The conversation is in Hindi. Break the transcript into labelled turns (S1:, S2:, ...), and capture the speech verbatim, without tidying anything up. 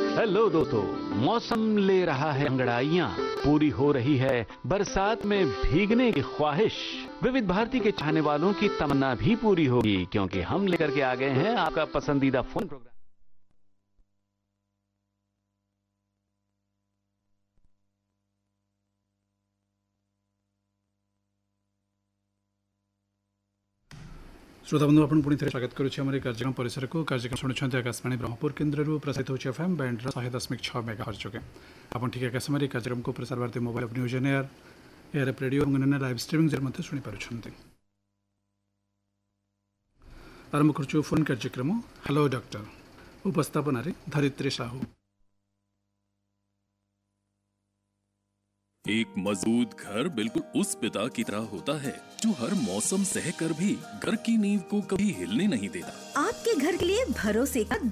S1: हेलो दोस्तों, मौसम ले रहा है अंगड़ाइयाँ, पूरी हो रही है बरसात में भीगने की ख्वाहिश। विविध भारती के चाहने वालों की तमन्ना भी पूरी होगी, क्योंकि हम लेकर के आ गए हैं आपका पसंदीदा फोन प्रोग्राम।
S2: श्रोता बंधु आपण पुणी थे स्वागत करुच्छे आम कार्यक्रम परिसर को। कार्यक्रम शुणुंट आकाशवाणी ब्रह्मपुर केन्द्र प्रसारित होची एफएम बैंड शहे दशमिक छः मेगाहर्ट्ज जोगे। आप ठीक एक समय कार्यक्रम को Prasar Bharati mobile of news air air radio और अन्य लाइव स्ट्रीमिंग जरिए मध्य शुणी पारुछन्ति। आरंभ करुछु फोन कार्यक्रम हेलो डॉक्टर। उपस्थापन धरित्री साहू।
S3: एक मजबूत घर बिल्कुल उस पिता की तरह होता है जो हर मौसम सहकर भी घर की नींव को कभी हिलने नहीं देता।
S4: आपके घर के लिए भरोसे का